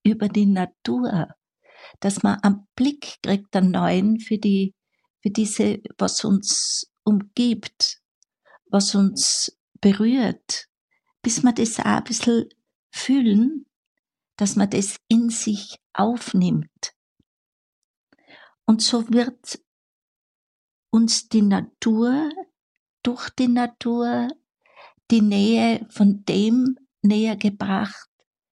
über die Natur, dass man einen Blick kriegt, einen neuen für diese, was uns umgibt, was uns berührt, bis wir das auch ein bisschen fühlen, dass man das in sich aufnimmt. Und so wird uns die Natur, durch die Natur, die Nähe von dem näher gebracht,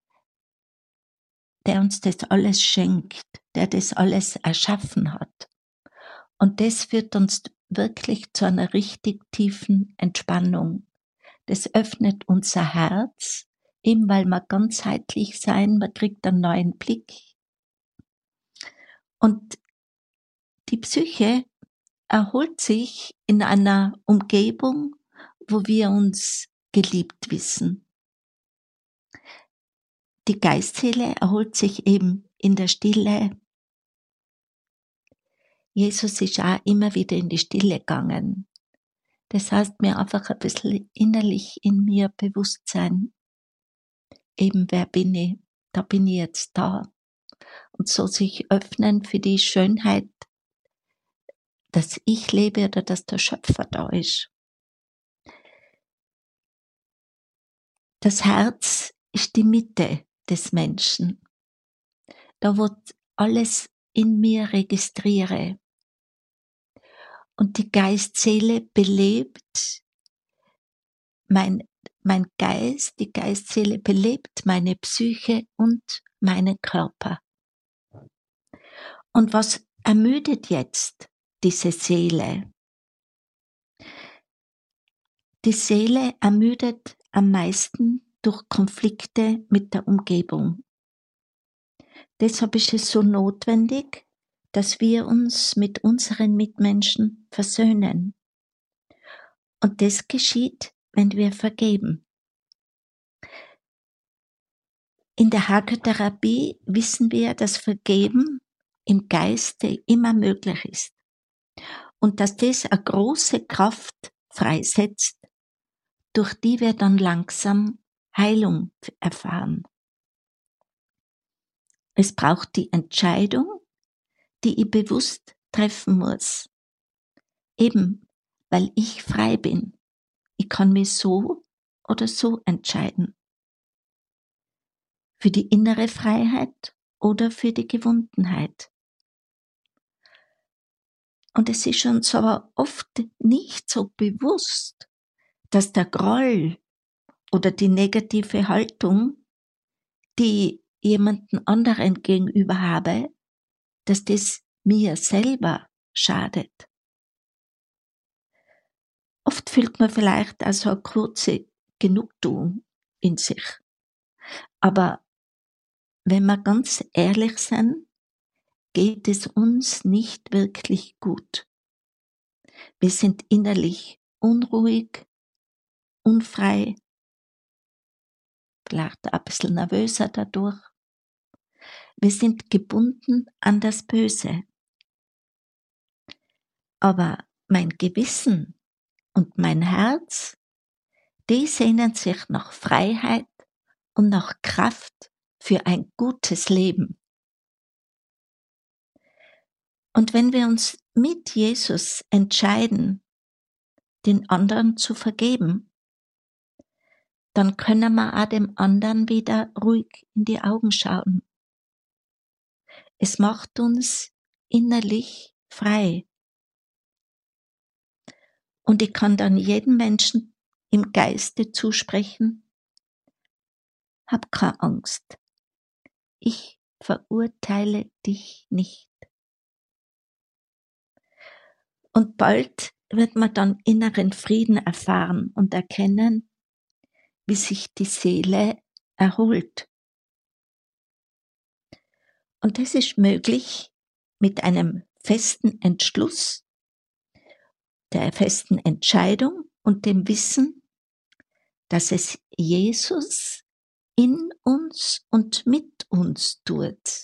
der uns das alles schenkt, der das alles erschaffen hat. Und das führt uns wirklich zu einer richtig tiefen Entspannung. Das öffnet unser Herz, eben weil wir ganzheitlich sein, man kriegt einen neuen Blick. Und die Psyche erholt sich in einer Umgebung, wo wir uns geliebt wissen. Die Geistseele erholt sich eben in der Stille. Jesus ist auch immer wieder in die Stille gegangen. Das heißt, mir einfach ein bisschen innerlich in mir bewusst sein. Eben, wer bin ich? Da bin ich jetzt da. Und so sich öffnen für die Schönheit, dass ich lebe oder dass der Schöpfer da ist. Das Herz ist die Mitte des Menschen. Da wo alles in mir registriere. Und die Geistseele belebt mein Geist, die Geistseele belebt meine Psyche und meinen Körper. Und was ermüdet jetzt diese Seele? Die Seele ermüdet am meisten durch Konflikte mit der Umgebung. Deshalb ist es so notwendig, dass wir uns mit unseren Mitmenschen versöhnen. Und das geschieht, wenn wir vergeben. In der Hakotherapie wissen wir, dass Vergeben im Geiste immer möglich ist und dass das eine große Kraft freisetzt, durch die wir dann langsam Heilung erfahren. Es braucht die Entscheidung, die ich bewusst treffen muss. Eben, weil ich frei bin. Ich kann mich so oder so entscheiden. Für die innere Freiheit oder für die Gewundenheit. Und es ist uns aber oft nicht so bewusst, dass der Groll oder die negative Haltung, die jemanden anderen gegenüber habe, dass das mir selber schadet. Oft fühlt man vielleicht also eine kurze Genugtuung in sich. Aber wenn wir ganz ehrlich sind, geht es uns nicht wirklich gut. Wir sind innerlich unruhig, unfrei, vielleicht ein bisschen nervöser dadurch. Wir sind gebunden an das Böse. Aber mein Gewissen und mein Herz, die sehnen sich nach Freiheit und nach Kraft für ein gutes Leben. Und wenn wir uns mit Jesus entscheiden, den anderen zu vergeben, dann können wir auch dem anderen wieder ruhig in die Augen schauen. Es macht uns innerlich frei. Und ich kann dann jedem Menschen im Geiste zusprechen, hab keine Angst. Ich verurteile dich nicht. Und bald wird man dann inneren Frieden erfahren und erkennen, wie sich die Seele erholt. Und das ist möglich mit einem festen Entschluss, der festen Entscheidung und dem Wissen, dass es Jesus in uns und mit uns tut.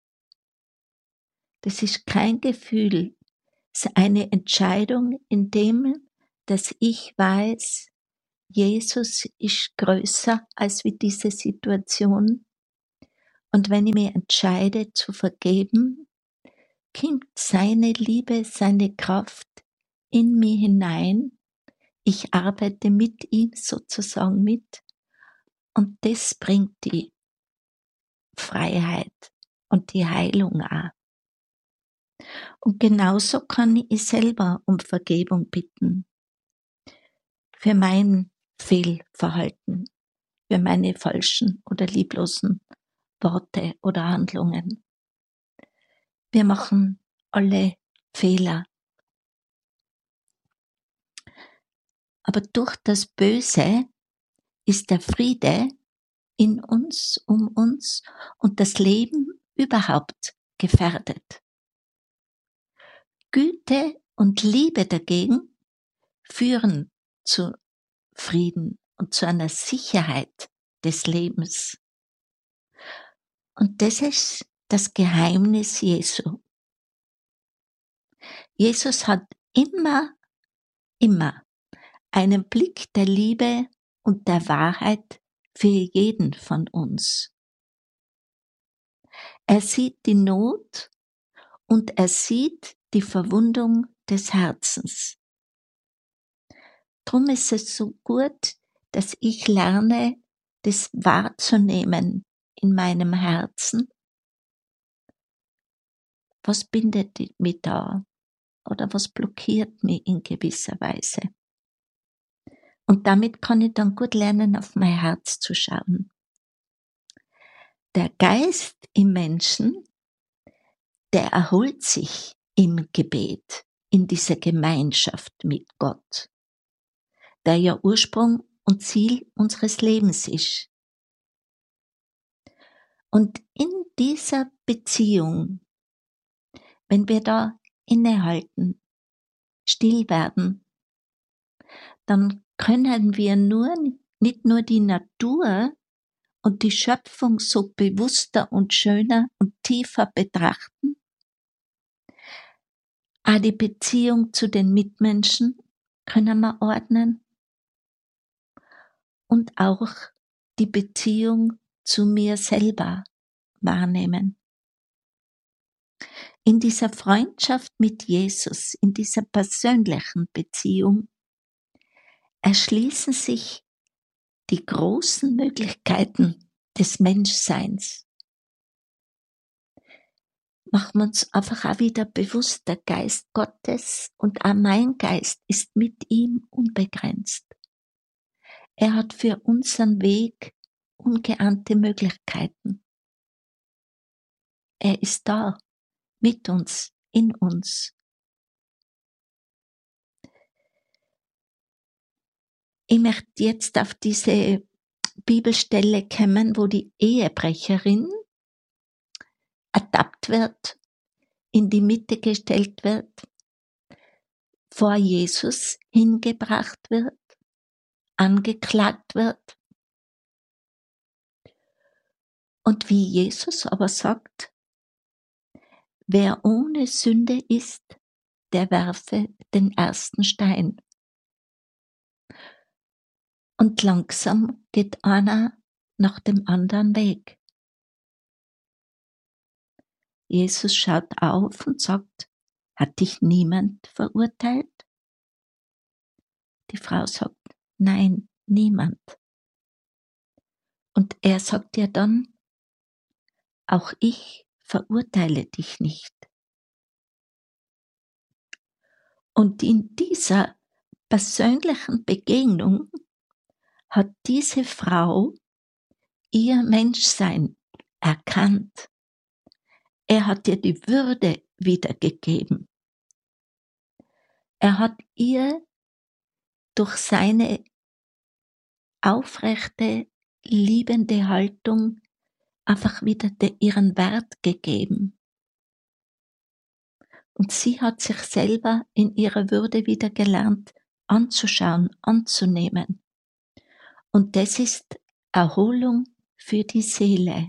Das ist kein Gefühl, es ist eine Entscheidung, in dem, dass ich weiß, Jesus ist größer als wie diese Situation Und wenn ich mich entscheide zu vergeben, kommt seine Liebe, seine Kraft in mich hinein. Ich arbeite mit ihm sozusagen mit. Und das bringt die Freiheit und die Heilung auch. Und genauso kann ich selber um Vergebung bitten. Für mein Fehlverhalten, für meine falschen oder lieblosen Worte oder Handlungen. Wir machen alle Fehler. Aber durch das Böse ist der Friede in uns, um uns und das Leben überhaupt gefährdet. Güte und Liebe dagegen führen zu Frieden und zu einer Sicherheit des Lebens. Und das ist das Geheimnis Jesu. Jesus hat immer einen Blick der Liebe und der Wahrheit für jeden von uns. Er sieht die Not und er sieht die Verwundung des Herzens. Drum ist es so gut, dass ich lerne, das wahrzunehmen in meinem Herzen. Was bindet mich da? Oder was blockiert mich in gewisser Weise? Und damit kann ich dann gut lernen, auf mein Herz zu schauen. Der Geist im Menschen, der erholt sich im Gebet, in dieser Gemeinschaft mit Gott, der ja Ursprung und Ziel unseres Lebens ist. Und in dieser Beziehung, wenn wir da innehalten, still werden, dann können wir nicht nur die Natur und die Schöpfung so bewusster und schöner und tiefer betrachten, auch die Beziehung zu den Mitmenschen können wir ordnen und auch die Beziehung zu mir selber wahrnehmen. In dieser Freundschaft mit Jesus, in dieser persönlichen Beziehung, erschließen sich die großen Möglichkeiten des Menschseins. Machen wir uns einfach auch wieder bewusst, der Geist Gottes und auch mein Geist ist mit ihm unbegrenzt. Er hat für unseren Weg ungeahnte Möglichkeiten. Er ist da, mit uns, in uns. Ich möchte jetzt auf diese Bibelstelle kommen, wo die Ehebrecherin ertappt wird, in die Mitte gestellt wird, vor Jesus hingebracht wird, angeklagt wird. Und wie Jesus aber sagt, wer ohne Sünde ist, der werfe den ersten Stein. Und langsam geht einer nach dem anderen weg. Jesus schaut auf und sagt, hat dich niemand verurteilt? Die Frau sagt, nein, niemand. Und er sagt ihr dann, auch ich verurteile dich nicht. Und in dieser persönlichen Begegnung hat diese Frau ihr Menschsein erkannt. Er hat ihr die Würde wiedergegeben. Er hat ihr durch seine aufrechte, liebende Haltung einfach wieder ihren Wert gegeben. Und sie hat sich selber in ihrer Würde wieder gelernt anzuschauen, anzunehmen. Und das ist Erholung für die Seele.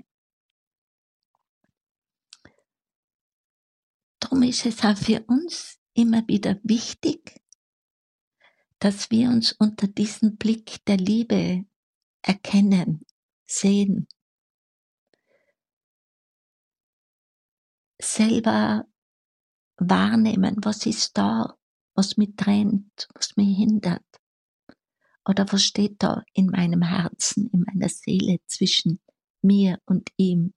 Darum ist es auch für uns immer wieder wichtig, dass wir uns unter diesem Blick der Liebe erkennen, sehen. selber wahrnehmen, was ist da, was mich trennt, was mich hindert. Oder was steht da in meinem Herzen, in meiner Seele zwischen mir und ihm.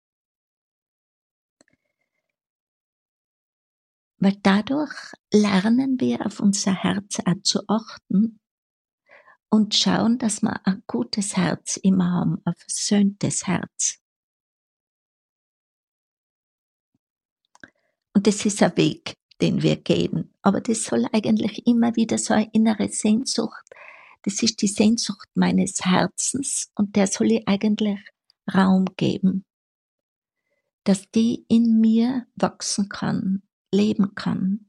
Weil dadurch lernen wir auf unser Herz auch zu achten und schauen, dass wir ein gutes Herz immer haben, ein versöhntes Herz. Und das ist ein Weg, den wir gehen. Aber das soll eigentlich immer wieder so eine innere Sehnsucht, das ist die Sehnsucht meines Herzens und der soll ich eigentlich Raum geben, dass die in mir wachsen kann, leben kann.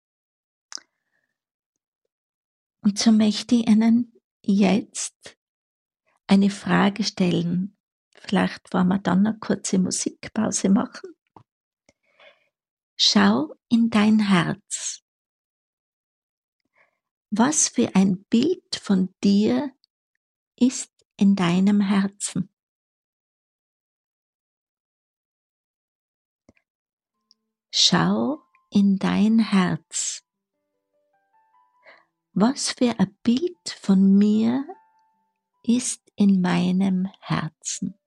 Und so möchte ich Ihnen jetzt eine Frage stellen. Vielleicht wollen wir dann eine kurze Musikpause machen. Schau in dein Herz. Was für ein Bild von dir ist in deinem Herzen? Schau in dein Herz. Was für ein Bild von mir ist in meinem Herzen?